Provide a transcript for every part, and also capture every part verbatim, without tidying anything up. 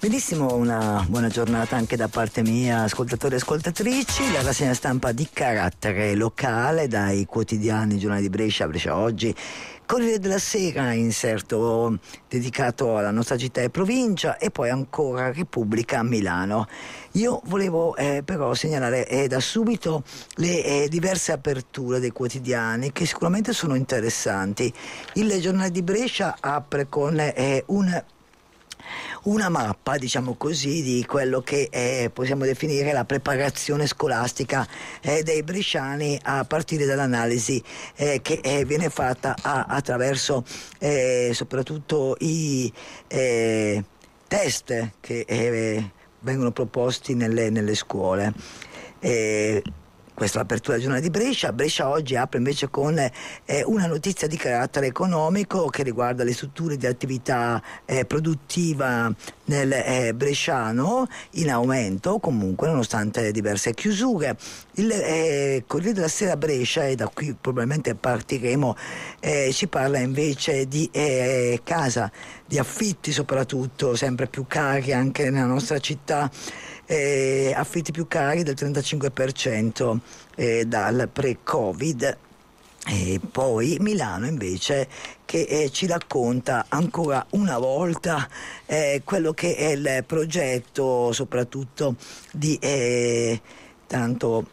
Benissimo, una buona giornata anche da parte mia, ascoltatori e ascoltatrici. La rassegna stampa di carattere locale dai quotidiani Giornale di Brescia, Brescia Oggi, Corriere della Sera, inserto dedicato alla nostra città e provincia, e poi ancora Repubblica a Milano. Io volevo eh, però segnalare eh, da subito le eh, diverse aperture dei quotidiani che sicuramente sono interessanti. Il Giornale di Brescia apre con eh, un una mappa, diciamo così, di quello che è, possiamo definire la preparazione scolastica eh, dei bresciani, a partire dall'analisi eh, che eh, viene fatta a, attraverso eh, soprattutto i eh, test che eh, vengono proposti nelle, nelle scuole. Eh, Questa è l'apertura del Giornale di Brescia. Brescia Oggi apre invece con eh, una notizia di carattere economico che riguarda le strutture di attività eh, produttiva nel eh, bresciano in aumento, comunque nonostante diverse chiusure. Il eh, Corriere della Sera Brescia, e da qui probabilmente partiremo, eh, ci parla invece di eh, casa, di affitti soprattutto, sempre più cari anche nella nostra città. Eh, affitti più cari del trentacinque per cento eh, dal pre-Covid. E poi Milano invece che eh, ci racconta ancora una volta eh, quello che è il progetto soprattutto di eh, tanto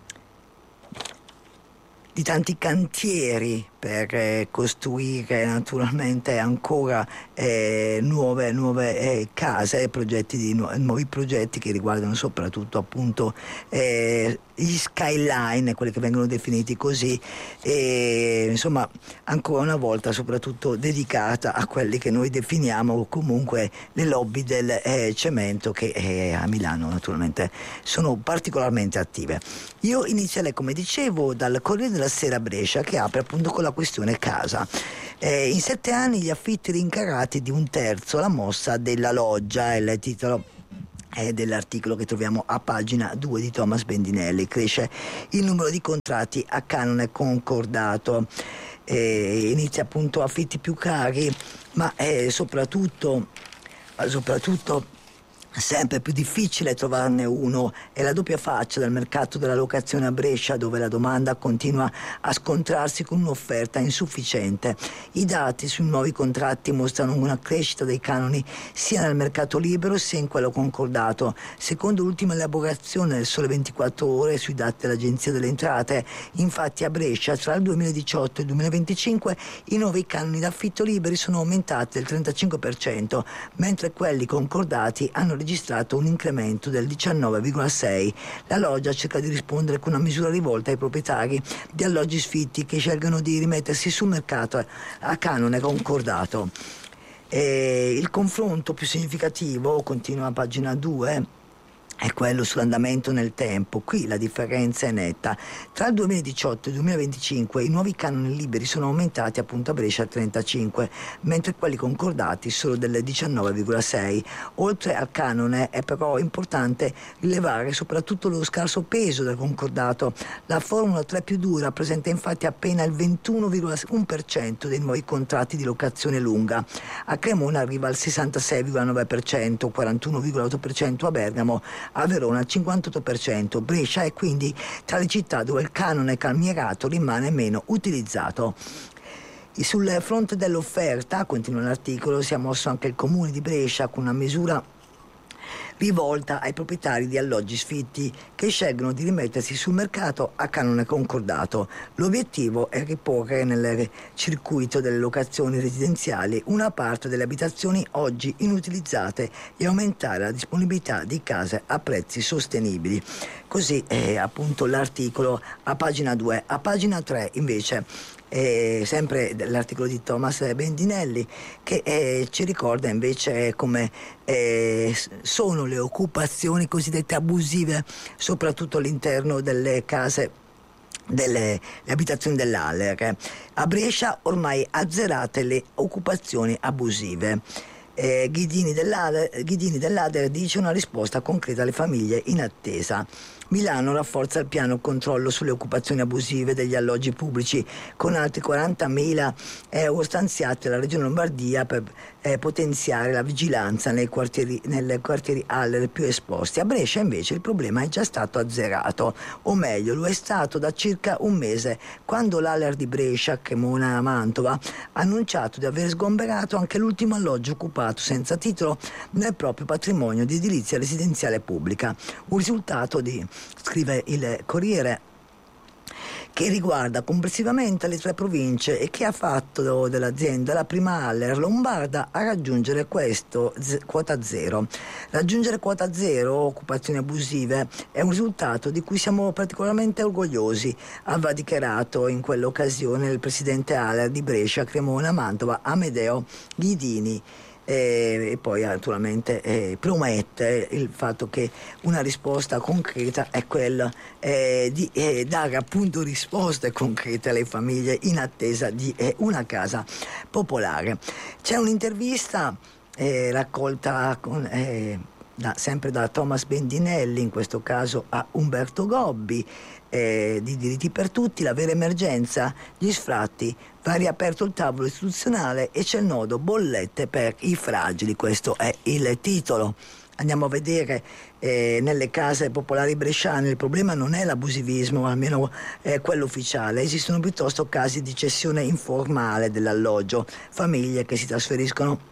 di tanti cantieri per eh, costruire naturalmente ancora eh, nuove, nuove eh, case, progetti di nu- nuovi progetti che riguardano soprattutto appunto eh, gli skyline, quelli che vengono definiti così, e insomma ancora una volta soprattutto dedicata a quelli che noi definiamo comunque le lobby del eh, cemento, che eh, a Milano naturalmente sono particolarmente attive. Io inizierei, come dicevo, dal Corriere della Sera Brescia, che apre appunto con la questione casa. Eh, in sette anni gli affitti rincarati di un terzo, la mossa della Loggia, è il titolo eh, dell'articolo che troviamo a pagina due di Thomas Bendinelli. Cresce il numero di contratti a canone concordato. Eh, inizia appunto affitti più cari, ma eh, soprattutto, soprattutto sempre più difficile trovarne uno. È la doppia faccia del mercato della locazione a Brescia, dove la domanda continua a scontrarsi con un'offerta insufficiente. I dati sui nuovi contratti mostrano una crescita dei canoni sia nel mercato libero sia in quello concordato. Secondo l'ultima elaborazione del Sole ventiquattro Ore sui dati dell'Agenzia delle Entrate, infatti a Brescia tra il duemiladiciotto e il duemilaventicinque i nuovi canoni d'affitto liberi sono aumentati del trentacinque per cento, mentre quelli concordati hanno registrato un incremento del diciannove virgola sei. La Loggia cerca di rispondere con una misura rivolta ai proprietari di alloggi sfitti che scelgono di rimettersi sul mercato a canone concordato. E il confronto più significativo, continua a pagina due, è quello sull'andamento nel tempo. Qui la differenza è netta. Tra il duemiladiciotto e il duemilaventicinque i nuovi canoni liberi sono aumentati appunto a Brescia al trentacinque, mentre quelli concordati solo del diciannove virgola sei. Oltre al canone è però importante rilevare soprattutto lo scarso peso del concordato. La formula tre più due rappresenta infatti appena il ventuno virgola uno per cento dei nuovi contratti di locazione lunga. A Cremona arriva al sessantasei virgola nove per cento, quarantuno virgola otto per cento a Bergamo, a Verona al cinquantotto per cento. Brescia è quindi tra le città dove il canone calmierato rimane meno utilizzato. Sul fronte dell'offerta, continua l'articolo, si è mosso anche il Comune di Brescia con una misura rivolta ai proprietari di alloggi sfitti che scelgono di rimettersi sul mercato a canone concordato. L'obiettivo è riporre nel circuito delle locazioni residenziali una parte delle abitazioni oggi inutilizzate e aumentare la disponibilità di case a prezzi sostenibili. Così è appunto l'articolo a pagina due. A pagina tre invece Eh, sempre l'articolo di Thomas Bendinelli, che eh, ci ricorda invece come eh, sono le occupazioni cosiddette abusive, soprattutto all'interno delle case, delle le abitazioni dell'Aller. A Brescia ormai azzerate le occupazioni abusive. Eh, Ghidini dell'Ader, Ghidini dell'Ader dice una risposta concreta alle famiglie in attesa. Milano rafforza il piano controllo sulle occupazioni abusive degli alloggi pubblici con altri quarantamila euro stanziati alla Regione Lombardia per eh, potenziare la vigilanza nei quartieri, nelle quartieri Aller più esposti. A Brescia invece il problema è già stato azzerato, o meglio lo è stato da circa un mese, quando l'Aller di Brescia, Cremona Mantova, ha annunciato di aver sgomberato anche l'ultimo alloggio occupato senza titolo nel proprio patrimonio di edilizia residenziale pubblica. Un risultato di, scrive il Corriere, che riguarda complessivamente le tre province e che ha fatto dell'azienda la prima Aller lombarda a raggiungere questo z- quota zero. Raggiungere quota zero, occupazioni abusive, è un risultato di cui siamo particolarmente orgogliosi, aveva dichiarato in quell'occasione il presidente Aller di Brescia, Cremona, Mantova, Amedeo Ghidini. E, e poi naturalmente eh, promette il fatto che una risposta concreta è quella eh, di eh, dare appunto risposte concrete alle famiglie in attesa di eh, una casa popolare. C'è un'intervista eh, raccolta con, eh, da, sempre da Thomas Bendinelli, in questo caso a Umberto Gobbi, eh, di Diritti per Tutti, la vera emergenza, gli sfratti. Va riaperto il tavolo istituzionale e c'è il nodo bollette per i fragili, questo è il titolo. Andiamo a vedere eh, nelle case popolari bresciane il problema non è l'abusivismo, almeno eh, quello ufficiale, esistono piuttosto casi di cessione informale dell'alloggio, famiglie che si trasferiscono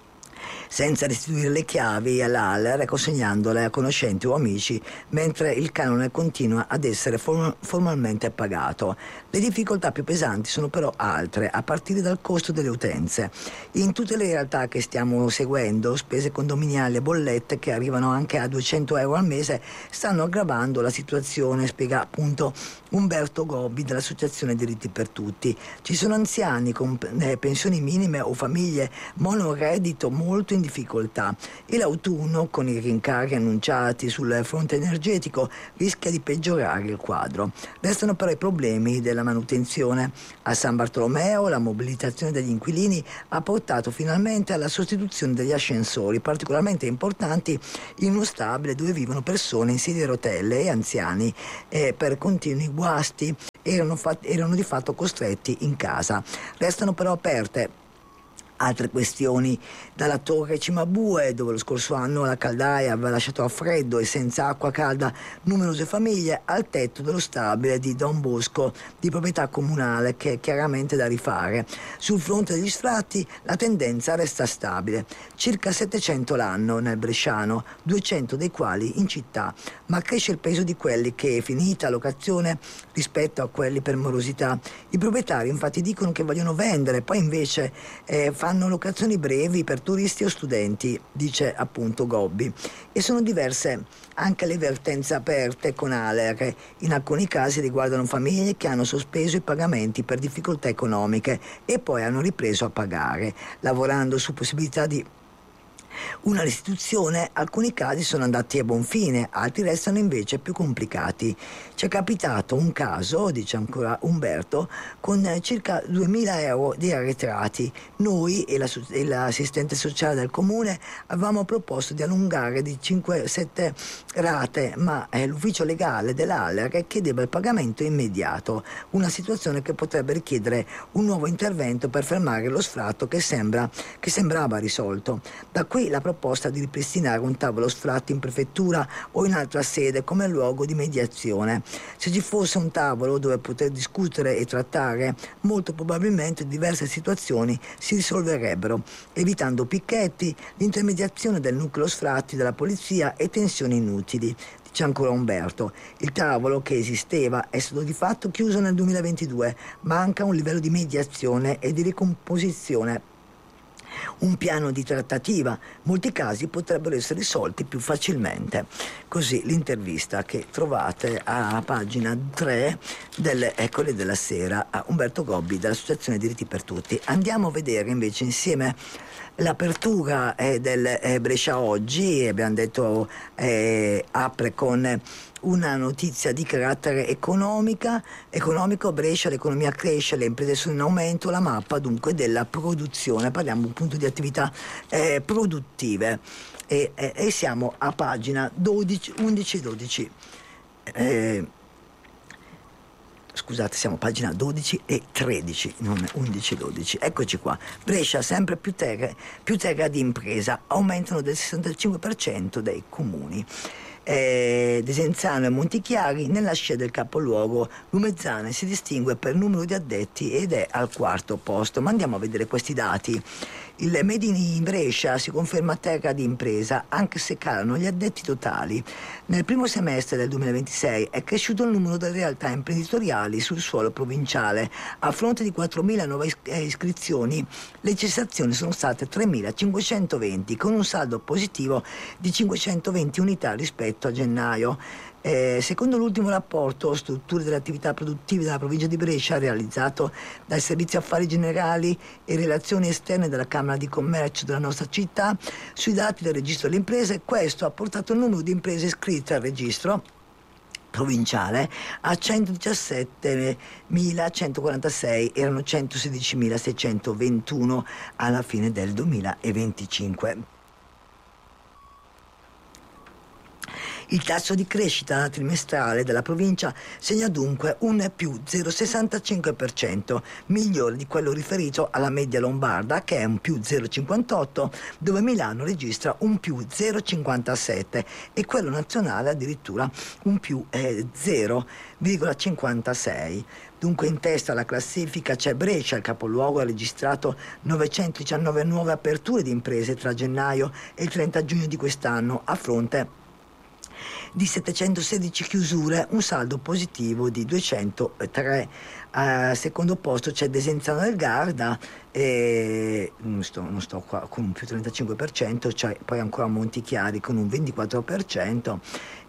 senza restituire le chiavi all'Aller e consegnandole a conoscenti o amici, mentre il canone continua ad essere form- formalmente pagato. Le difficoltà più pesanti sono però altre, a partire dal costo delle utenze. In tutte le realtà che stiamo seguendo, spese condominiali e bollette che arrivano anche a duecento euro al mese, stanno aggravando la situazione, spiega appunto Umberto Gobbi dell'Associazione Diritti per Tutti. Ci sono anziani con eh, pensioni minime o famiglie monoreddito molto in difficoltà e l'autunno, con i rincari annunciati sul fronte energetico, rischia di peggiorare il quadro. Restano però i problemi della manutenzione. A San Bartolomeo la mobilitazione degli inquilini ha portato finalmente alla sostituzione degli ascensori, particolarmente importanti in uno stabile dove vivono persone in sedia a rotelle e anziani eh, per continui guasti erano, fat- erano di fatto costretti in casa. Restano però aperte altre questioni, dalla torre Cimabue, dove lo scorso anno la caldaia aveva lasciato a freddo e senza acqua calda numerose famiglie, al tetto dello stabile di Don Bosco di proprietà comunale, che è chiaramente da rifare. Sul fronte degli sfratti la tendenza resta stabile, circa settecento l'anno nel bresciano, duecento dei quali in città, ma cresce il peso di quelli che, finita locazione, rispetto a quelli per morosità. I proprietari infatti dicono che vogliono vendere, poi invece eh, fanno locazioni brevi per turisti o studenti, dice appunto Gobbi. E sono diverse anche le vertenze aperte con Aller. In alcuni casi riguardano famiglie che hanno sospeso i pagamenti per difficoltà economiche e poi hanno ripreso a pagare, lavorando su possibilità di una restituzione. Alcuni casi sono andati a buon fine, altri restano invece più complicati. Ci è capitato un caso, dice ancora Umberto, con circa duemila euro di arretrati. Noi e, la, e l'assistente sociale del comune avevamo proposto di allungare di cinque sette rate, ma è l'ufficio legale dell'Aller che chiedeva il pagamento immediato, una situazione che potrebbe richiedere un nuovo intervento per fermare lo sfratto che, sembra, che sembrava risolto. Da qui la proposta di ripristinare un tavolo sfratti in prefettura o in altra sede come luogo di mediazione. Se ci fosse un tavolo dove poter discutere e trattare, molto probabilmente diverse situazioni si risolverebbero, evitando picchetti, l'intermediazione del nucleo sfratti della polizia e tensioni inutili. C'è ancora Umberto. Il tavolo che esisteva è stato di fatto chiuso nel duemilaventidue. Manca un livello di mediazione e di ricomposizione, un piano di trattativa. Molti casi potrebbero essere risolti più facilmente. Così l'intervista che trovate a pagina tre del Eccole della Sera a Umberto Gobbi dell'Associazione Diritti per Tutti. Andiamo a vedere invece insieme L'apertura eh, del eh, Brescia Oggi, abbiamo detto, eh, apre con una notizia di carattere economica, economico. Brescia, l'economia cresce, le imprese sono in aumento, la mappa dunque della produzione, parliamo appunto di attività eh, produttive e, e, e siamo a pagina dodici, undici dodici. Eh, Scusate, siamo a pagina dodici e tredici, non undici dodici. Eccoci qua. Brescia, sempre più terra, più terra di impresa, aumentano del sessantacinque per cento dei comuni. Eh, Desenzano e Montichiari, nella scia del capoluogo Lumezzane si distingue per numero di addetti ed è al quarto posto. Ma andiamo a vedere questi dati. Il Made in Brescia si conferma terra di impresa, anche se calano gli addetti totali. Nel primo semestre del duemilaventisei è cresciuto il numero delle realtà imprenditoriali sul suolo provinciale. A fronte di quattromila nuove iscrizioni, le cessazioni sono state tremilacinquecentoventi, con un saldo positivo di cinquecentoventi unità rispetto a gennaio. Eh, secondo l'ultimo rapporto strutture delle attività produttive della provincia di Brescia, realizzato dal Servizio Affari Generali e Relazioni Esterne della Camera di Commercio della nostra città, sui dati del registro delle imprese, questo ha portato il numero di imprese iscritte al registro provinciale a centodiciassettemilacentoquarantasei, erano centosedicimilaseicentoventuno alla fine del duemilaventicinque. Il tasso di crescita trimestrale della provincia segna dunque un più zero virgola sessantacinque per cento, migliore di quello riferito alla media lombarda, che è un più zero virgola cinquantotto, dove Milano registra un più zero virgola cinquantasette e quello nazionale addirittura un più eh, zero virgola cinquantasei. Dunque in testa alla classifica c'è Brescia, il capoluogo ha registrato novecentodiciannove nuove aperture di imprese tra gennaio e il trenta giugno di quest'anno, a fronte di settecentosedici chiusure, un saldo positivo di duecentotre. Al secondo posto c'è Desenzano del Garda, e non sto, non sto qua, con un più trentacinque per cento, c'è poi ancora Montichiari con un ventiquattro per cento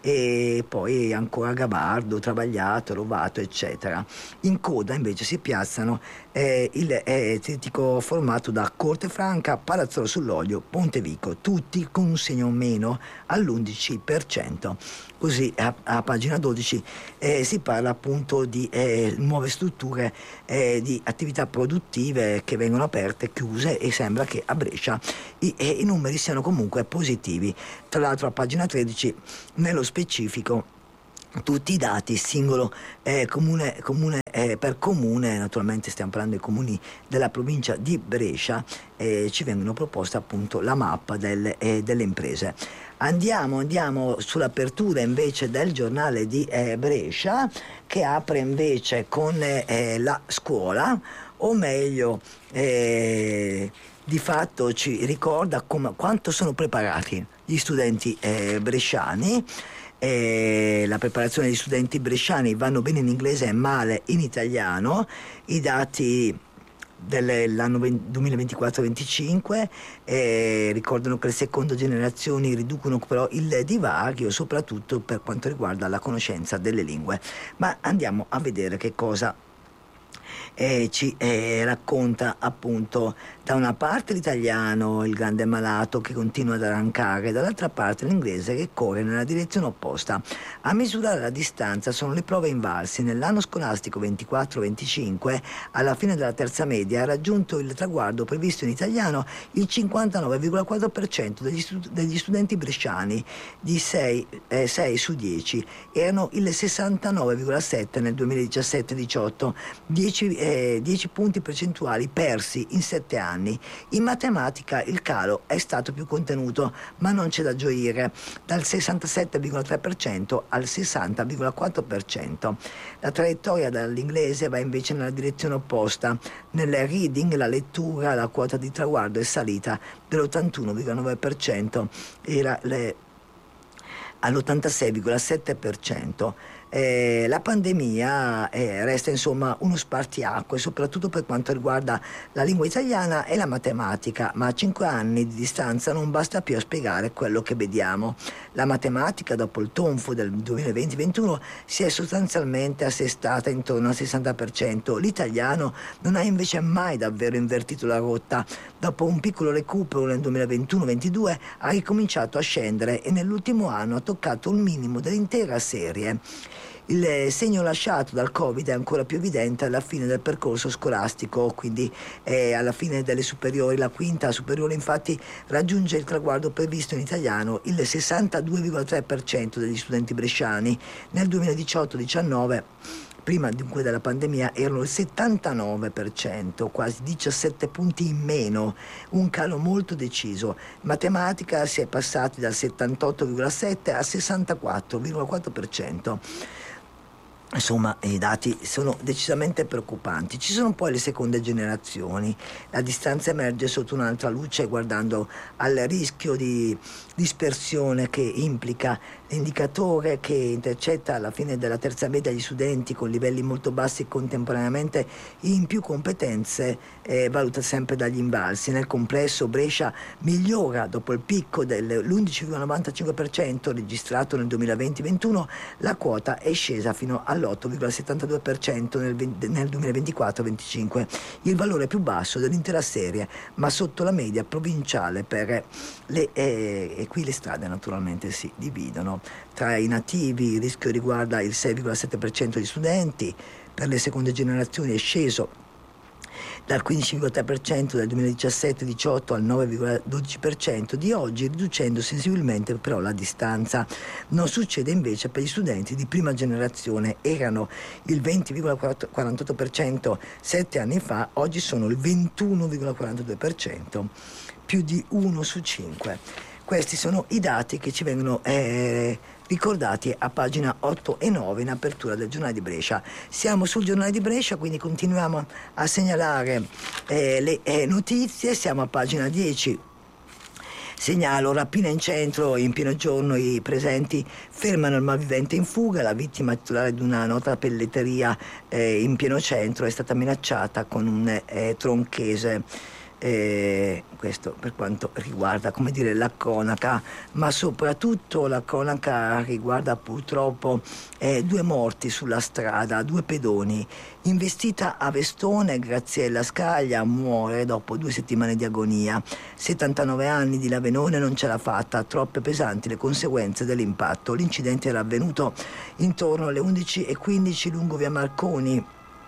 e poi ancora Gabardo, Travagliato, Rovato, eccetera. In coda invece si piazzano eh, il eh, trittico formato da Cortefranca, Palazzolo sull'Olio, Pontevico, tutti con un segno meno all'undici per cento. Così a, a pagina dodici eh, si parla appunto di eh, nuove strutture eh, di attività produttive che vengono aperte e chiuse, e sembra che a Brescia i, eh, i numeri siano comunque positivi. Tra l'altro a pagina tredici nello specifico tutti i dati singolo eh, comune, comune eh, per comune, naturalmente stiamo parlando dei comuni della provincia di Brescia, eh, ci vengono proposte appunto la mappa delle, eh, delle imprese. Andiamo, andiamo sull'apertura invece del giornale di eh, Brescia, che apre invece con eh, la scuola, o meglio eh, di fatto ci ricorda come, quanto sono preparati gli studenti eh, bresciani. Eh, la preparazione degli studenti bresciani vanno bene in inglese e male in italiano. I dati dell'anno duemilaventiquattro venticinque eh, ricordano che le seconde generazioni riducono però il divario, soprattutto per quanto riguarda la conoscenza delle lingue. Ma andiamo a vedere che cosa eh, ci eh, racconta appunto da una parte l'italiano, il grande malato che continua ad arrancare, dall'altra parte l'inglese che corre nella direzione opposta. A misurare la distanza sono le prove invalsi. Nell'anno scolastico ventiquattro venticinque, alla fine della terza media, ha raggiunto il traguardo previsto in italiano il cinquantanove virgola quattro per cento degli, stud- degli studenti bresciani, di sei, eh, sei su dieci, erano il sessantanove virgola sette nel duemiladiciassette diciotto, dieci, eh, dieci punti percentuali persi in sette anni. In matematica il calo è stato più contenuto, ma non c'è da gioire, dal sessantasette virgola tre per cento al sessanta virgola quattro per cento. La traiettoria dall'inglese va invece nella direzione opposta. Nel reading, la lettura, la quota di traguardo è salita dell'ottantuno virgola nove per cento, era le all'ottantasei virgola sette per cento. Eh, la pandemia eh, resta insomma uno spartiacque, soprattutto per quanto riguarda la lingua italiana e la matematica, ma a cinque anni di distanza non basta più a spiegare quello che vediamo. La matematica, dopo il tonfo del duemilaventi ventuno, si è sostanzialmente assestata intorno al sessanta per cento. L'italiano non ha invece mai davvero invertito la rotta. Dopo un piccolo recupero nel duemilaventuno ventidue ha ricominciato a scendere e nell'ultimo anno ha toccato il minimo dell'intera serie. Il segno lasciato dal Covid è ancora più evidente alla fine del percorso scolastico, quindi eh, alla fine delle superiori. La quinta superiore infatti raggiunge il traguardo previsto in italiano, il sessantadue virgola tre per cento degli studenti bresciani. Nel duemiladiciotto diciannove, prima dunque della pandemia, erano il settantanove per cento, quasi diciassette punti in meno, un calo molto deciso. Matematica si è passati dal settantotto virgola sette al sessantaquattro virgola quattro per cento. Insomma, i dati sono decisamente preoccupanti. Ci sono poi le seconde generazioni. La distanza emerge sotto un'altra luce guardando al rischio di dispersione che implica l'indicatore che intercetta alla fine della terza media gli studenti con livelli molto bassi contemporaneamente in più competenze, eh, valuta sempre dagli invalsi. Nel complesso Brescia migliora dopo il picco dell'undici virgola novantacinque per cento registrato nel duemilaventi ventuno, la quota è scesa fino all'otto virgola settantadue per cento nel, nel duemilaventiquattro venticinque, il valore più basso dell'intera serie, ma sotto la media provinciale per le, eh, e qui le strade naturalmente si dividono. Tra i nativi il rischio riguarda il sei virgola sette per cento degli studenti, per le seconde generazioni è sceso dal quindici virgola tre per cento del duemiladiciassette diciotto al nove virgola dodici per cento di oggi, riducendo sensibilmente però la distanza. Non succede invece per gli studenti di prima generazione, erano il venti virgola quarantotto per cento sette anni fa, oggi sono il ventuno virgola quarantadue per cento, più di uno su cinque. Questi sono i dati che ci vengono eh, ricordati a pagina otto e nove in apertura del Giornale di Brescia. Siamo sul Giornale di Brescia, quindi continuiamo a segnalare eh, le eh, notizie. Siamo a pagina dieci. Segnalo rapina in centro, in pieno giorno i presenti fermano il malvivente in fuga. La vittima titolare di una nota pelletteria eh, in pieno centro è stata minacciata con un eh, tronchese. Eh, questo per quanto riguarda, come dire, la cronaca, ma soprattutto la cronaca riguarda purtroppo eh, due morti sulla strada, due pedoni. Investita a Vestone, Graziella Scaglia muore dopo due settimane di agonia. settantanove anni di Lavenone, non ce l'ha fatta, troppe pesanti le conseguenze dell'impatto. L'incidente era avvenuto intorno alle undici e quindici lungo via Marconi,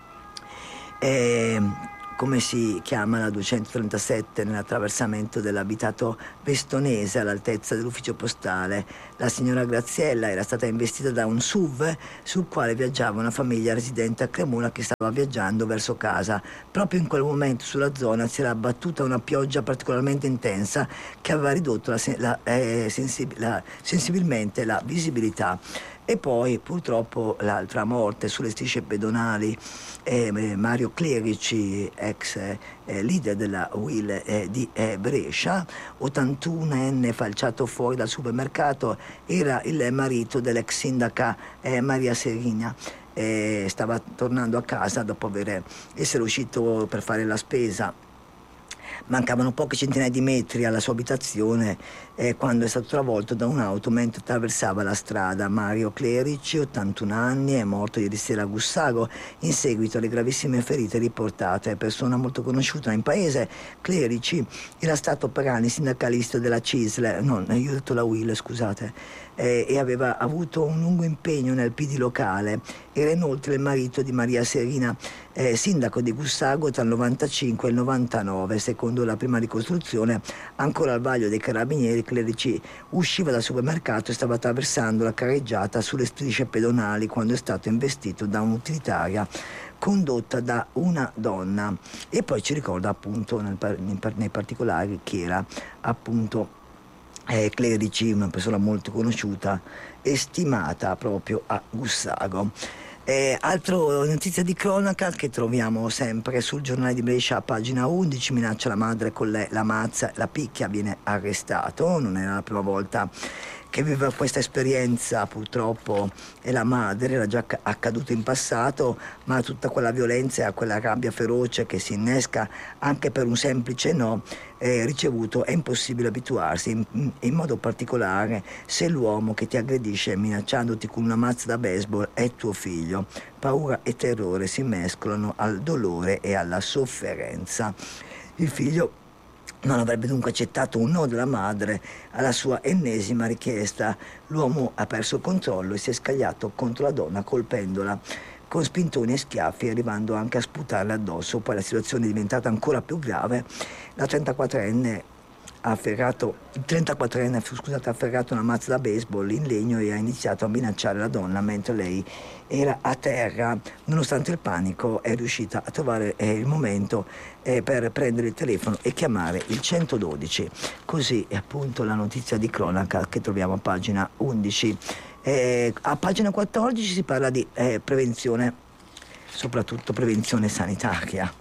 eh, come si chiama la duecentotrentasette, nell'attraversamento dell'abitato vestonese all'altezza dell'ufficio postale. La signora Graziella era stata investita da un S U V sul quale viaggiava una famiglia residente a Cremona che stava viaggiando verso casa. Proprio in quel momento sulla zona si era abbattuta una pioggia particolarmente intensa che aveva ridotto la, la, eh, sensib- la, sensibilmente la visibilità. E poi purtroppo l'altra morte sulle strisce pedonali, eh, Mario Clerici, ex eh, leader della U I L eh, di eh, Brescia, ottantunenne, falciato fuori dal supermercato, era il marito dell'ex sindaca eh, Maria Serina. Eh, stava tornando a casa dopo aver, essere uscito per fare la spesa. Mancavano poche centinaia di metri alla sua abitazione eh, quando è stato travolto da un'auto mentre attraversava la strada. Mario Clerici, ottantuno anni, è morto ieri sera a Gussago in seguito alle gravissime ferite riportate. Persona molto conosciuta in paese, Clerici era stato per anni sindacalista della C I S L, no, io ho detto la U I L, scusate, eh, e aveva avuto un lungo impegno nel P D locale. Era inoltre il marito di Maria Serina, eh, sindaco di Gussago tra il novantacinque e il novantanove. Secondo la prima ricostruzione, ancora al vaglio dei carabinieri, Clerici usciva dal supermercato e stava attraversando la carreggiata sulle strisce pedonali quando è stato investito da un'utilitaria condotta da una donna. E poi ci ricorda appunto nel, nei particolari chi era appunto eh, Clerici, una persona molto conosciuta e stimata proprio a Gussago. Eh, altro notizia di cronaca che troviamo sempre sul Giornale di Brescia a pagina undici: minaccia la madre con le, la mazza, la picchia, viene arrestato. Non era la prima volta che viveva questa esperienza purtroppo è la madre, era già accaduto in passato, ma tutta quella violenza e quella rabbia feroce che si innesca anche per un semplice no eh, ricevuto, è impossibile abituarsi, in, in modo particolare se l'uomo che ti aggredisce minacciandoti con una mazza da baseball è tuo figlio. Paura e terrore si mescolano al dolore e alla sofferenza. Il figlio non avrebbe dunque accettato un no della madre alla sua ennesima richiesta. L'uomo ha perso il controllo e si è scagliato contro la donna colpendola con spintoni e schiaffi, arrivando anche a sputarle addosso. Poi la situazione è diventata ancora più grave. La trentaquattrenne ha afferrato, il trentaquattrenne scusate, ha afferrato una mazza da baseball in legno e ha iniziato a minacciare la donna mentre lei era a terra. Nonostante il panico è riuscita a trovare eh, il momento eh, per prendere il telefono e chiamare il centododici. Così è appunto la notizia di cronaca che troviamo a pagina undici. Eh, a pagina quattordici si parla di eh, prevenzione, soprattutto prevenzione sanitaria.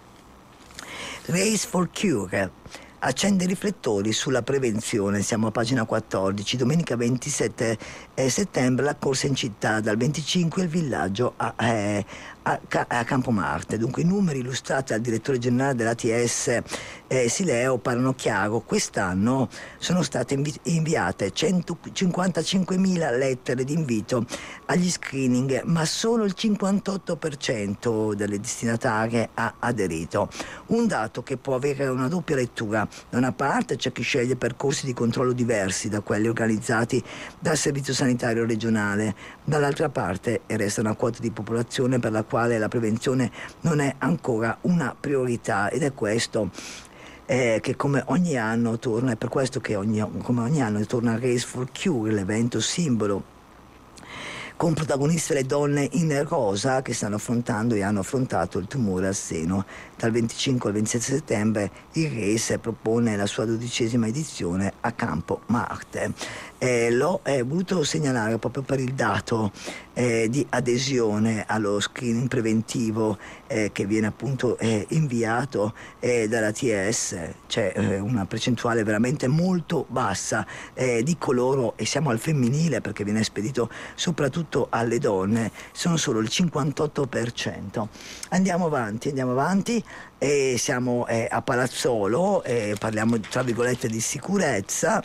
Race for Cure accende i riflettori sulla prevenzione. Siamo a pagina quattordici. Domenica ventisette settembre la corsa in città, dal venticinque il villaggio a, eh, a, a Campomarte. Dunque i numeri illustrati dal direttore generale dell'A T S eh, Sileo parlano chiaro. Quest'anno sono state invi- inviate centocinquantacinquemila lettere di invito agli screening, ma solo il cinquantotto per cento delle destinatarie ha aderito. Un dato che può avere una doppia lettura. Da una parte c'è chi sceglie percorsi di controllo diversi da quelli organizzati dal Servizio Sanitario regionale, dall'altra parte resta una quota di popolazione per la quale la prevenzione non è ancora una priorità, ed è questo eh, che come ogni anno torna, è per questo che ogni, come ogni anno torna il Race for Cure, l'evento simbolo con protagoniste le donne in rosa che stanno affrontando e hanno affrontato il tumore al seno. Dal venticinque al ventisette settembre il Race propone la sua dodicesima edizione a Campomarte. Eh, l'ho eh, voluto segnalare proprio per il dato eh, di adesione allo screening preventivo eh, che viene appunto eh, inviato eh, dalla T S. C'è eh, una percentuale veramente molto bassa eh, di coloro, e siamo al femminile perché viene spedito soprattutto alle donne, sono solo il cinquantotto per cento. Andiamo avanti, andiamo avanti. E siamo eh, a Palazzolo, eh, parliamo tra virgolette di sicurezza.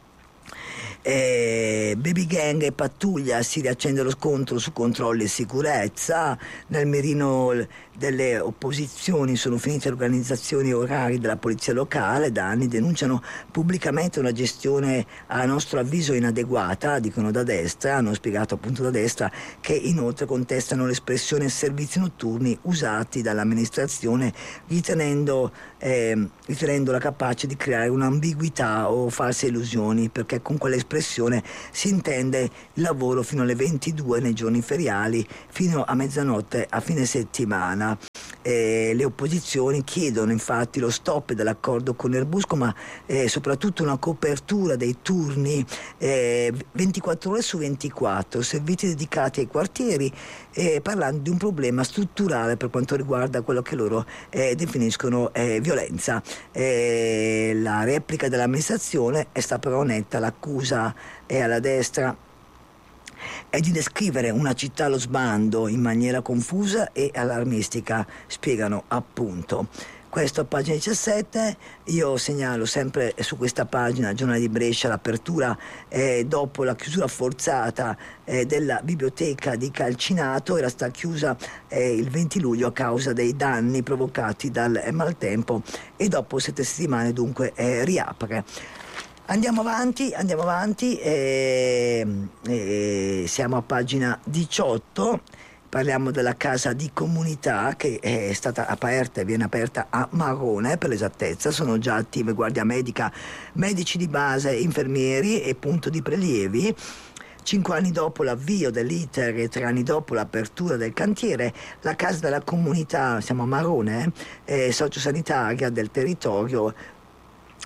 Eh, baby gang e pattuglia, si riaccende lo scontro su controlli e sicurezza. Nel mirino delle opposizioni sono finite le organizzazioni orari della polizia locale. Da anni denunciano pubblicamente una gestione a nostro avviso inadeguata, dicono da destra, hanno spiegato appunto da destra, che inoltre contestano l'espressione servizi notturni usati dall'amministrazione, ritenendo, eh, ritenendola capace di creare un'ambiguità o false illusioni, perché con quell'espressione si intende il lavoro fino alle ventidue nei giorni feriali, fino a mezzanotte a fine settimana. Eh, le opposizioni chiedono infatti lo stop dell'accordo con Erbusco, ma eh, soprattutto una copertura dei turni eh, ventiquattro ore su ventiquattro, servizi dedicati ai quartieri, eh, parlando di un problema strutturale per quanto riguarda quello che loro eh, definiscono eh, violenza. Eh, la replica dell'amministrazione è stata però netta, l'accusa è alla destra è di descrivere una città allo sbando in maniera confusa e allarmistica, spiegano appunto. Questo a pagina diciassette. Io segnalo sempre su questa pagina, Giornale di Brescia, l'apertura eh, dopo la chiusura forzata eh, della biblioteca di Calcinato. Era stata chiusa eh, il venti luglio a causa dei danni provocati dal eh, maltempo, e dopo sette settimane dunque eh, riapre. Andiamo avanti, andiamo avanti, eh, eh, siamo a pagina diciotto, parliamo della casa di comunità che è stata aperta e viene aperta a Marone, per l'esattezza. Sono già attive guardia medica, medici di base, infermieri e punto di prelievi. Cinque anni dopo l'avvio dell'iter e tre anni dopo l'apertura del cantiere, la casa della comunità, siamo a Marone, eh, sociosanitaria del territorio,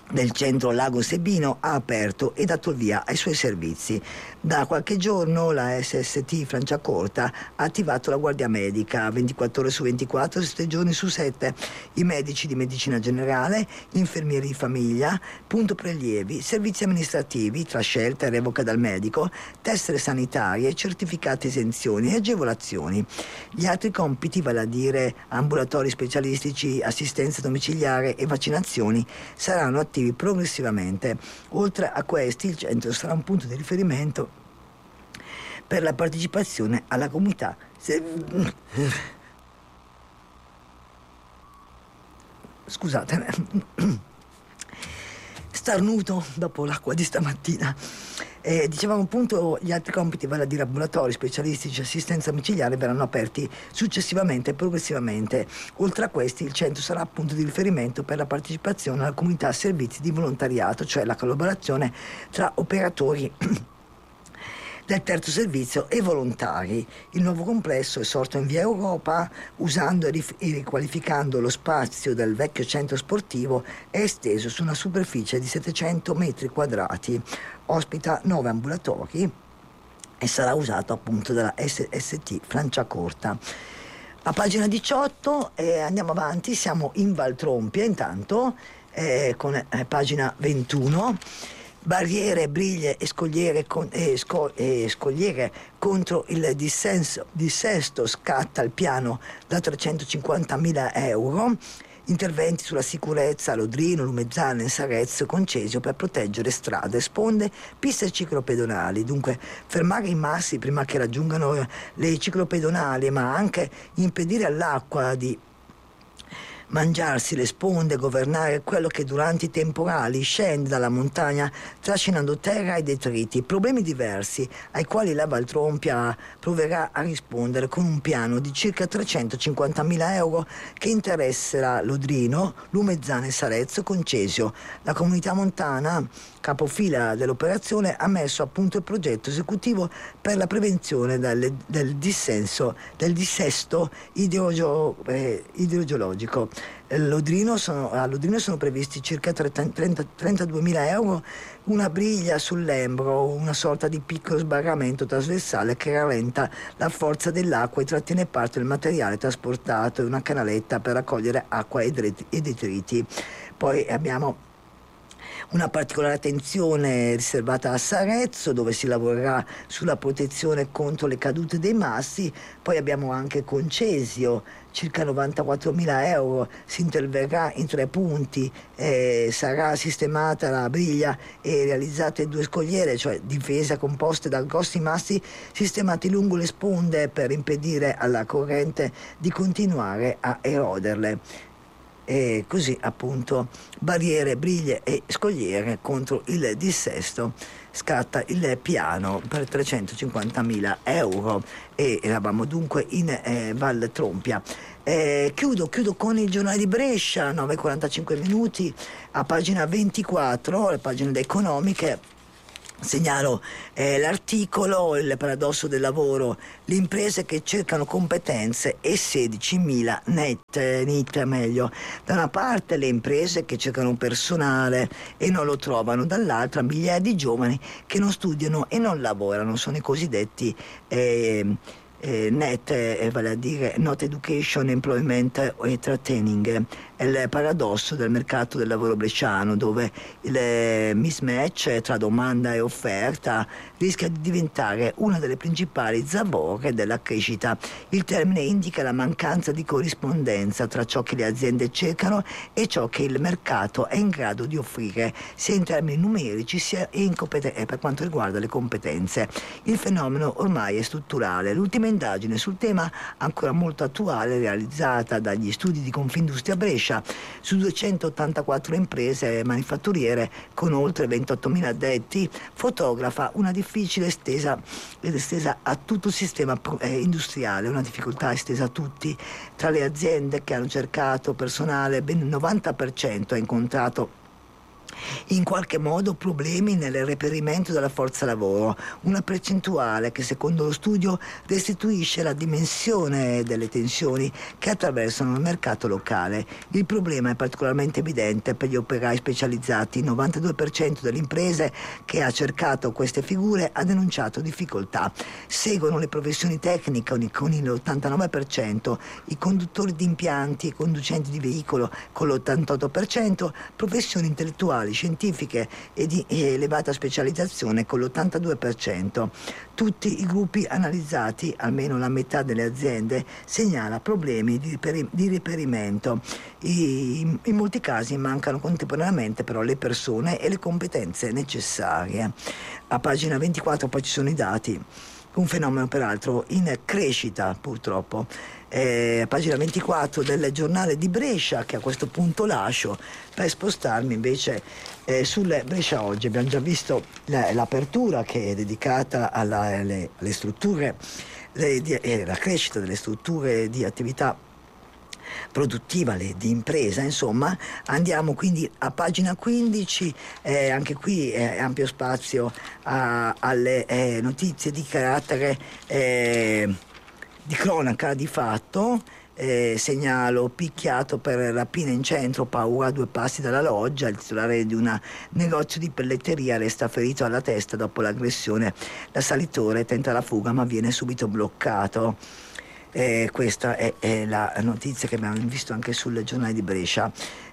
del centro Lago Sebino ha aperto e dato il via ai suoi servizi. Da qualche giorno la S S T Franciacorta ha attivato la guardia medica ventiquattro ore su ventiquattro, sette giorni su sette. I medici di medicina generale, gli infermieri di famiglia, punto prelievi, servizi amministrativi tra scelta e revoca dal medico, tessere sanitarie, certificati esenzioni e agevolazioni. Gli altri compiti, vale a dire ambulatori specialistici, assistenza domiciliare e vaccinazioni, saranno attivi progressivamente. Oltre a questi, il centro sarà un punto di riferimento per la partecipazione alla comunità. Scusate, starnuto dopo l'acqua di stamattina. Eh, dicevamo appunto, gli altri compiti, vale a dire ambulatori specialistici, assistenza domiciliare, verranno aperti successivamente e progressivamente. Oltre a questi, il centro sarà punto di riferimento per la partecipazione alla comunità servizi di volontariato, cioè la collaborazione tra operatori del terzo servizio e volontari. Il nuovo complesso è sorto in via Europa, usando e riqualificando lo spazio del vecchio centro sportivo, è esteso su una superficie di settecento metri quadrati, ospita nove ambulatori e sarà usato appunto dalla S S T Franciacorta. A pagina diciotto eh, andiamo avanti, siamo in Valtrompia intanto, eh, con eh, pagina ventuno. Barriere, briglie e scogliere, con, eh, sco, eh, scogliere contro il dissenso, dissesto, scatta il piano da trecentocinquantamila euro. Interventi sulla sicurezza a Lodrino, Lumezzane, Sarezzo, Concesio per proteggere strade, sponde, piste ciclopedonali. Dunque fermare i massi prima che raggiungano le ciclopedonali, ma anche impedire all'acqua di mangiarsi le sponde, governare quello che durante i temporali scende dalla montagna trascinando terra e detriti, problemi diversi ai quali la Valtrompia proverà a rispondere con un piano di circa trecentocinquantamila euro che interesserà Lodrino, Lumezzane, Sarezzo, Concesio. La comunità montana, capofila dell'operazione, ha messo a punto il progetto esecutivo per la prevenzione del, del dissenso, del dissesto idroge, eh, idrogeologico. Lodrino sono, a Lodrino sono previsti circa trentaduemila euro, una briglia sull'Embro, una sorta di piccolo sbarramento trasversale che rallenta la forza dell'acqua e trattiene parte del materiale trasportato, e una canaletta per raccogliere acqua e detriti. Poi abbiamo una particolare attenzione riservata a Sarezzo, dove si lavorerà sulla protezione contro le cadute dei massi. Poi abbiamo anche Concesio, circa novantaquattromila euro, si interverrà in tre punti, eh, sarà sistemata la briglia e realizzate due scogliere, cioè difese composte da grossi massi sistemati lungo le sponde per impedire alla corrente di continuare a eroderle. E così appunto barriere, briglie e scogliere contro il dissesto, scatta il piano per trecentocinquantamila euro e eravamo dunque in eh, Val Trompia. Eh, chiudo, chiudo con il giornale di Brescia, nove e quarantacinque minuti, a pagina ventiquattro, le pagine economiche. Segnalo eh, l'articolo Il paradosso del lavoro, le imprese che cercano competenze e sedicimila net, eh, N I T meglio. Da una parte le imprese che cercano personale e non lo trovano, dall'altra migliaia di giovani che non studiano e non lavorano, sono i cosiddetti eh, eh, net, eh, vale a dire Not Education, Employment e Training. È il paradosso del mercato del lavoro bresciano, dove il mismatch tra domanda e offerta rischia di diventare una delle principali zavorre della crescita. Il termine indica la mancanza di corrispondenza tra ciò che le aziende cercano e ciò che il mercato è in grado di offrire, sia in termini numerici sia in competen- eh, per quanto riguarda le competenze. Il fenomeno ormai è strutturale. L'ultima indagine sul tema, ancora molto attuale, realizzata dagli studi di Confindustria Brescia, su duecentottantaquattro imprese manifatturiere con oltre ventottomila addetti, fotografa una difficile estesa, estesa a tutto il sistema eh, industriale, una difficoltà estesa a tutti. Tra le aziende che hanno cercato personale, ben il novanta per cento ha incontrato in qualche modo problemi nel reperimento della forza lavoro, una percentuale che secondo lo studio restituisce la dimensione delle tensioni che attraversano il mercato locale. Il problema è particolarmente evidente per gli operai specializzati. Il novantadue per cento delle imprese che ha cercato queste figure ha denunciato difficoltà. Seguono le professioni tecniche con l'ottantanove per cento, i conduttori di impianti e conducenti di veicolo con l'ottantotto per cento, professioni intellettuali, scientifiche e di elevata specializzazione con l'ottantadue per cento. Tutti i gruppi analizzati, almeno la metà delle aziende, segnala problemi di, riperi- di reperimento. I, in molti casi mancano contemporaneamente però le persone e le competenze necessarie. A pagina ventiquattro poi ci sono i dati, un fenomeno peraltro in crescita purtroppo. Eh, pagina ventiquattro del giornale di Brescia, che a questo punto lascio per spostarmi invece eh, sulle Brescia Oggi. Abbiamo già visto la, l'apertura che è dedicata alla, alle, alle strutture, le, di, eh, la crescita delle strutture di attività produttiva, le, di impresa, insomma. Andiamo quindi a pagina quindici, eh, anche qui è eh, ampio spazio a, alle eh, notizie di carattere eh, di cronaca di fatto. Eh, segnalo picchiato per rapina in centro, paura a due passi dalla loggia, il titolare di un negozio di pelletteria resta ferito alla testa dopo l'aggressione, l'assalitore tenta la fuga ma viene subito bloccato. Eh, questa è, è la notizia che abbiamo visto anche sul giornale di Brescia.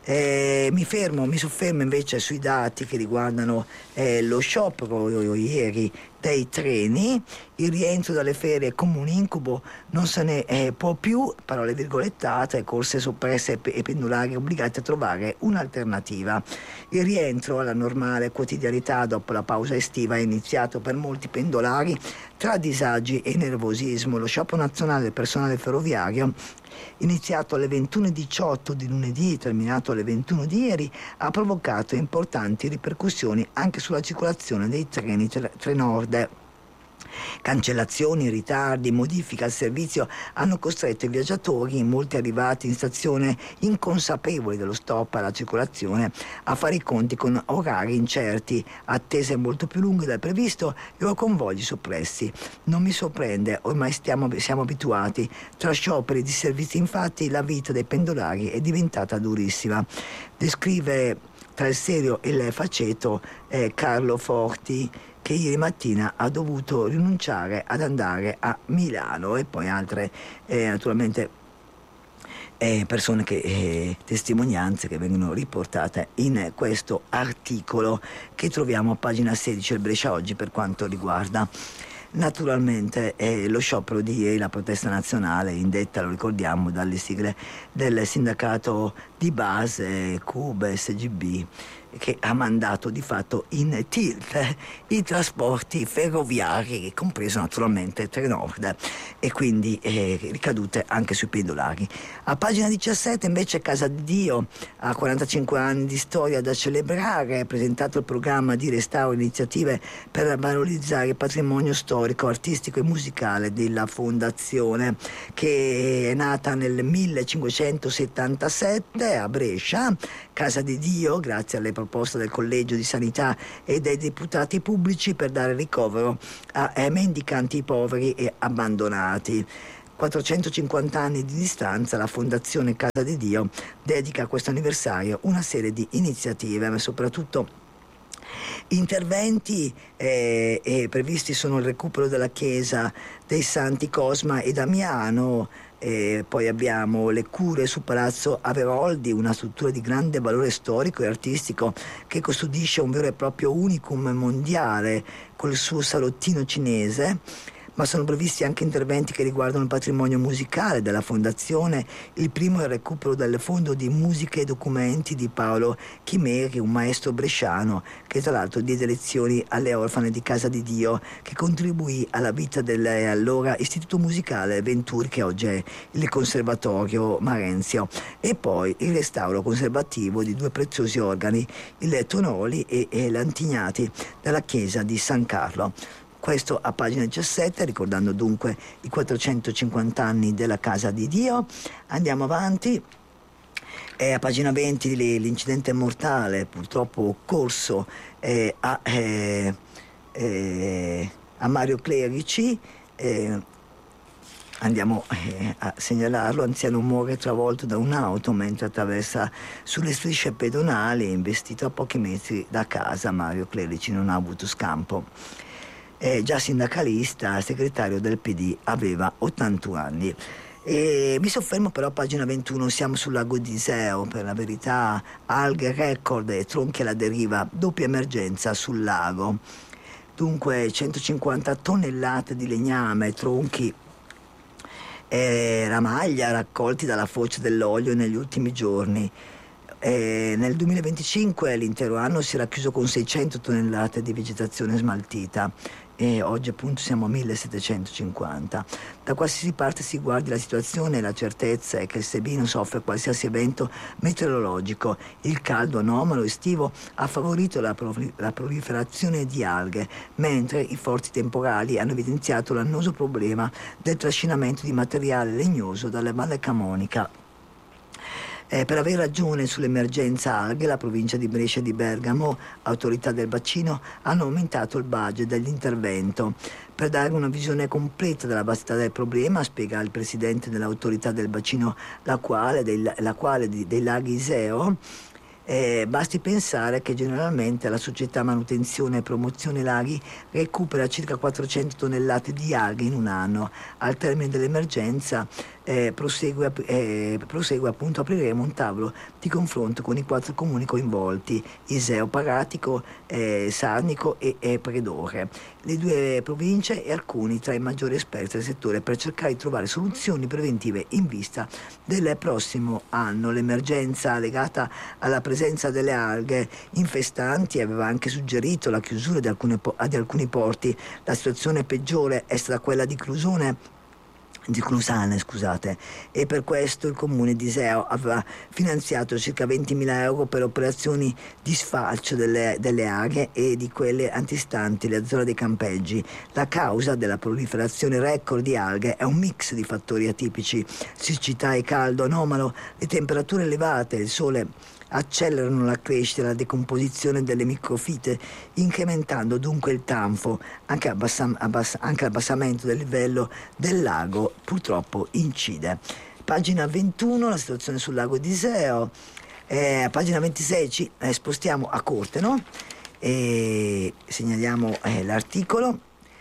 Eh, mi fermo, mi soffermo invece sui dati che riguardano eh, lo sciopero ieri dei treni. Il rientro dalle ferie come un incubo, non se ne eh, può più, parole virgolettate, corse soppresse e pendolari obbligati a trovare un'alternativa. Il rientro alla normale quotidianità dopo la pausa estiva è iniziato per molti pendolari tra disagi e nervosismo. Lo sciopero nazionale del personale ferroviario, iniziato alle ventuno e diciotto di lunedì, terminato alle ventuno di ieri, ha provocato importanti ripercussioni anche sulla circolazione dei treni Trenord. Cancellazioni, ritardi, modifiche al servizio hanno costretto i viaggiatori, in molti arrivati in stazione inconsapevoli dello stop alla circolazione, a fare i conti con orari incerti, attese molto più lunghe del previsto e o convogli soppressi. Non mi sorprende, ormai stiamo, siamo abituati. Tra scioperi di servizi, infatti, la vita dei pendolari è diventata durissima. Descrive tra il serio e il faceto eh, Carlo Forti, che ieri mattina ha dovuto rinunciare ad andare a Milano, e poi altre eh, naturalmente eh, persone che eh, testimonianze che vengono riportate in questo articolo che troviamo a pagina sedici del Brescia Oggi per quanto riguarda naturalmente eh, lo sciopero di ieri, la protesta nazionale indetta, lo ricordiamo, dalle sigle del sindacato di base C U B, S G B, che ha mandato di fatto in tilt i trasporti ferroviari, compreso naturalmente Trenord, e quindi eh, ricadute anche sui pendolari. A pagina diciassette invece Casa di Dio ha quarantacinque anni di storia da celebrare, ha presentato il programma di restauro e iniziative per valorizzare il patrimonio storico, artistico e musicale della fondazione, che è nata nel millecinquecentosettantasette a Brescia. Casa di Dio, grazie alle proposte del Collegio di Sanità e dei deputati pubblici, per dare ricovero a eh, mendicanti poveri e abbandonati. quattrocentocinquanta anni di distanza, la Fondazione Casa di Dio dedica a questo anniversario una serie di iniziative, ma soprattutto interventi eh, eh, previsti sono il recupero della chiesa dei Santi Cosma e Damiano. E poi abbiamo le cure su Palazzo Averoldi, una struttura di grande valore storico e artistico che custodisce un vero e proprio unicum mondiale col suo salottino cinese. Ma sono previsti anche interventi che riguardano il patrimonio musicale della Fondazione. Il primo è il recupero del fondo di musiche e documenti di Paolo Chimeri, un maestro bresciano che tra l'altro diede lezioni alle orfane di Casa di Dio, che contribuì alla vita dell'allora Istituto Musicale Venturi, che oggi è il Conservatorio Marenzio. E poi il restauro conservativo di due preziosi organi, il Tonoli e, e l'Antignati della chiesa di San Carlo. Questo a pagina diciassette, ricordando dunque i quattrocentocinquanta anni della Casa di Dio. Andiamo avanti. E a pagina venti l'incidente mortale purtroppo occorso eh, a, eh, eh, a Mario Clerici. Eh, andiamo eh, a segnalarlo: anziano muore travolto da un'auto mentre attraversa sulle strisce pedonali, investito a pochi metri da casa. Mario Clerici non ha avuto scampo. Eh, già sindacalista, segretario del P D, aveva ottantuno anni. E mi soffermo però a pagina ventuno, siamo sul lago di Iseo, per la verità, alghe record e tronchi alla deriva, doppia emergenza sul lago. Dunque centocinquanta tonnellate di legname, tronchi e ramaglia raccolti dalla foce dell'olio negli ultimi giorni. E nel duemilaventicinque l'intero anno si era chiuso con seicento tonnellate di vegetazione smaltita e oggi appunto siamo a millesettecentocinquanta. Da qualsiasi parte si guardi la situazione, la certezza è che il Sebino soffre qualsiasi evento meteorologico. Il caldo anomalo estivo ha favorito la, proli- la proliferazione di alghe, mentre i forti temporali hanno evidenziato l'annoso problema del trascinamento di materiale legnoso dalle Valle Camonica. Eh, per aver ragione sull'emergenza alghe, la provincia di Brescia e di Bergamo, autorità del bacino, hanno aumentato il budget dell'intervento. Per dare una visione completa della vastità del problema, spiega il presidente dell'autorità del bacino, la quale, dei, la quale di, dei laghi Iseo, Eh, basti pensare che generalmente la società manutenzione e promozione laghi recupera circa quattrocento tonnellate di alghe in un anno. Al termine dell'emergenza eh, prosegue, eh, prosegue appunto apriremo un tavolo di confronto con i quattro comuni coinvolti: Iseo, Paratico, eh, Sarnico e, e Predore, le due province e alcuni tra i maggiori esperti del settore, per cercare di trovare soluzioni preventive in vista del prossimo anno. L'emergenza legata alla presenza delle alghe infestanti aveva anche suggerito la chiusura di, alcune, di alcuni porti. La situazione peggiore è stata quella di Clusone di Clusane, scusate, e per questo il comune di Iseo aveva finanziato circa ventimila euro per operazioni di sfalcio delle, delle aree e di quelle antistanti la zona dei campeggi. La causa della proliferazione record di alghe è un mix di fattori atipici: siccità e caldo anomalo, le temperature elevate, il sole accelerano la crescita e la decomposizione delle microfite, incrementando dunque il tanfo. Anche, abbassam- abbass- anche l'abbassamento del livello del lago purtroppo incide. Pagina ventuno, la situazione sul lago di Iseo. Eh, a pagina ventisei ci eh, spostiamo a Corte, no? E segnaliamo eh, l'articolo.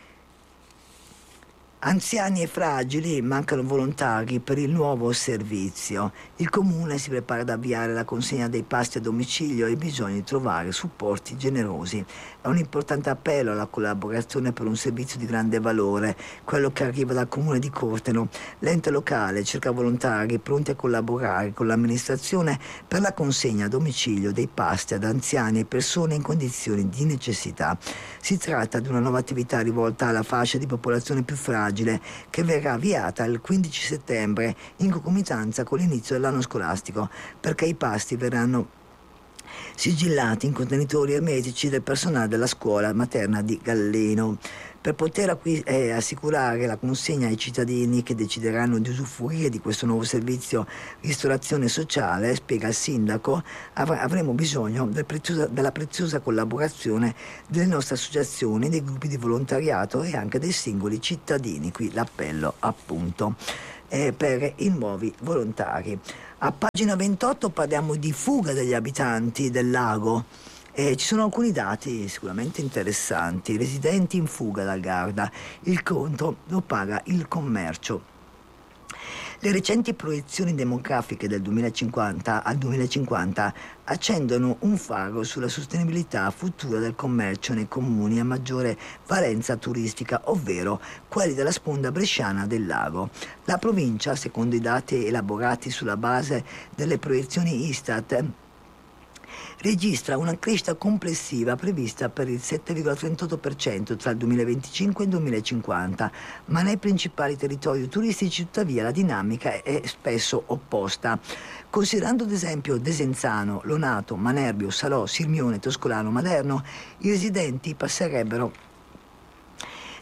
Anziani e fragili, mancano volontari per il nuovo servizio. Il comune si prepara ad avviare la consegna dei pasti a domicilio e bisogna trovare supporti generosi. È un importante appello alla collaborazione per un servizio di grande valore, quello che arriva dal comune di Corteno. L'ente locale cerca volontari pronti a collaborare con l'amministrazione per la consegna a domicilio dei pasti ad anziani e persone in condizioni di necessità. Si tratta di una nuova attività rivolta alla fascia di popolazione più fragile, che verrà avviata il quindici settembre in concomitanza con l'inizio dell'anno scolastico, perché i pasti verranno sigillati in contenitori ermetici del personale della scuola materna di Galleno. Per poter acqui- eh, assicurare la consegna ai cittadini che decideranno di usufruire di questo nuovo servizio ristorazione sociale, spiega il sindaco, av- avremo bisogno del preziosa, della preziosa collaborazione delle nostre associazioni, dei gruppi di volontariato e anche dei singoli cittadini. Qui l'appello appunto eh, per i nuovi volontari. A pagina ventotto parliamo di fuga degli abitanti del lago. Eh, ci sono alcuni dati sicuramente interessanti. Residenti in fuga dal Garda, il conto lo paga il commercio. Le recenti proiezioni demografiche del duemilacinquanta al duemilacinquanta accendono un faro sulla sostenibilità futura del commercio nei comuni a maggiore valenza turistica, ovvero quelli della sponda bresciana del lago. La provincia, secondo i dati elaborati sulla base delle proiezioni Istat, registra una crescita complessiva prevista per il sette virgola trentotto per cento tra il duemilaventicinque e il duemilacinquanta, ma nei principali territori turistici tuttavia la dinamica è spesso opposta. Considerando ad esempio Desenzano, Lonato, Manerbio, Salò, Sirmione, Toscolano, Maderno, i residenti passerebbero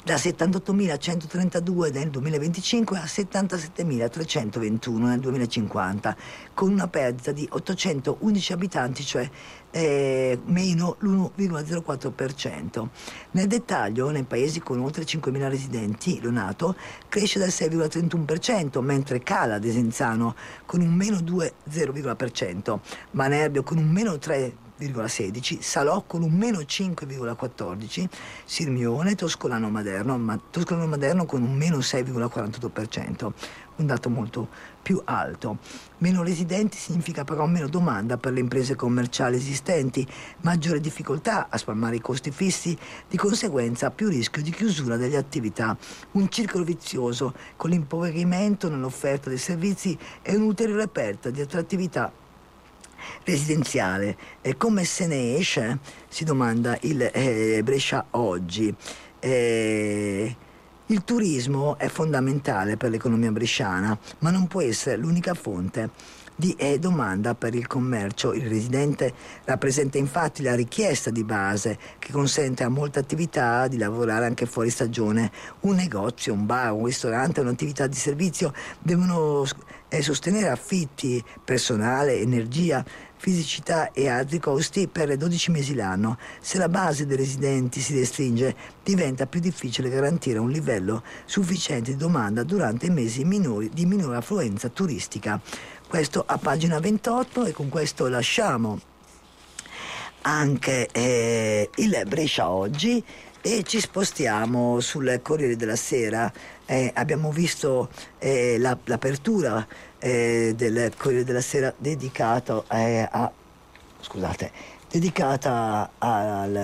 da settantottomilacentotrentadue nel duemilaventicinque a settantasettemilatrecentoventuno nel duemilacinquanta, con una perdita di ottocentoundici abitanti, cioè eh, meno l'uno virgola zero quattro per cento. Nel dettaglio, nei paesi con oltre cinquemila residenti, lo NATO cresce del sei virgola trentuno per cento, mentre cala Desenzano con un meno due virgola zero per cento, Manerbio con un meno tre virgola sedici, Salò con un meno cinque virgola quattordici, Sirmione, Toscolano Maderno, ma Toscolano Maderno con un meno sei virgola quarantotto per cento, un dato molto più alto. Meno residenti significa però meno domanda per le imprese commerciali esistenti, maggiore difficoltà a spalmare i costi fissi, di conseguenza più rischio di chiusura delle attività. Un circolo vizioso con l'impoverimento nell'offerta dei servizi e un'ulteriore perdita di attrattività residenziale. E come se ne esce? Si domanda il eh, Brescia Oggi. Eh, il turismo è fondamentale per l'economia bresciana, ma non può essere l'unica fonte di eh, domanda per il commercio. Il residente rappresenta infatti la richiesta di base che consente a molte attività di lavorare anche fuori stagione. Un negozio, un bar, un ristorante, un'attività di servizio devono eh, sostenere affitti, personale, energia, fisicità e altri costi per dodici mesi l'anno. Se la base dei residenti si restringe, diventa più difficile garantire un livello sufficiente di domanda durante i mesi minori di minore affluenza turistica. Questo a pagina ventotto, e con questo lasciamo anche eh, il Brescia Oggi e ci spostiamo sul Corriere della Sera. Eh, abbiamo visto eh, la, l'apertura eh, del Corriere della Sera dedicato eh, a scusate dedicata al,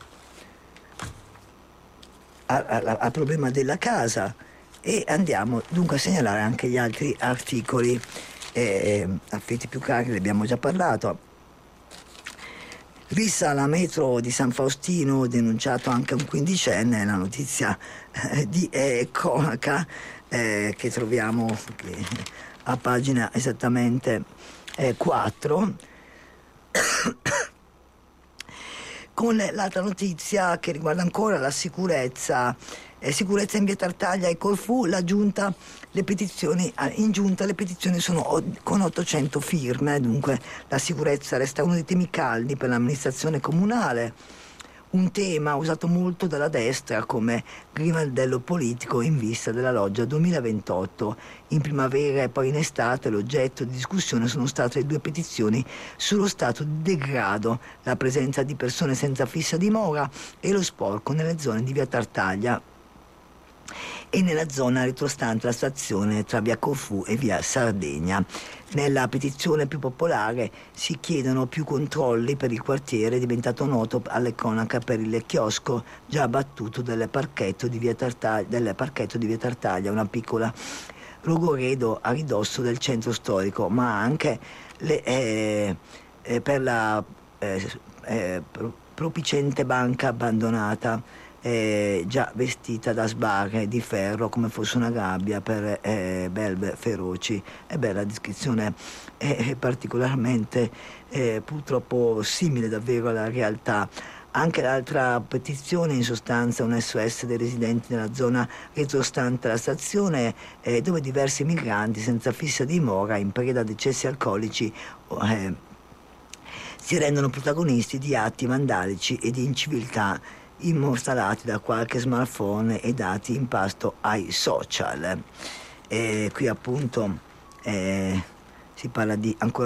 al, al, al problema della casa, e andiamo dunque a segnalare anche gli altri articoli. Eh, affitti più cari, ne abbiamo già parlato. Rissa alla metro di San Faustino, denunciato anche un quindicenne, la notizia eh, di eh, cronaca eh, che troviamo che, a pagina esattamente eh, quattro, con l'altra notizia che riguarda ancora la sicurezza. Eh, sicurezza in via Tartaglia e Corfù, la giunta, le petizioni, in giunta le petizioni sono con ottocento firme, dunque la sicurezza resta uno dei temi caldi per l'amministrazione comunale, un tema usato molto dalla destra come grimaldello politico in vista della Loggia duemilaventotto. In primavera e poi in estate l'oggetto di discussione sono state le due petizioni sullo stato di degrado, la presenza di persone senza fissa dimora e lo sporco nelle zone di via Tartaglia e nella zona retrostante la stazione tra via Corfù e via Sardegna. Nella petizione più popolare si chiedono più controlli per il quartiere diventato noto alle cronache per il chiosco già abbattuto del parchetto di via Tartaglia, del parchetto di via Tartaglia, una piccola rogoredo a ridosso del centro storico, ma anche le, eh, eh, per la eh, eh, propicente banca abbandonata, Eh, già vestita da sbarre di ferro come fosse una gabbia per eh, belve feroci. E beh, la descrizione è particolarmente eh, purtroppo simile davvero alla realtà. Anche l'altra petizione, in sostanza un S O S dei residenti nella zona retrostante la stazione, eh, dove diversi migranti senza fissa dimora in preda a decessi alcolici eh, si rendono protagonisti di atti vandalici e di inciviltà immortalati da qualche smartphone e dati in pasto ai social. E qui appunto eh, si parla di ancora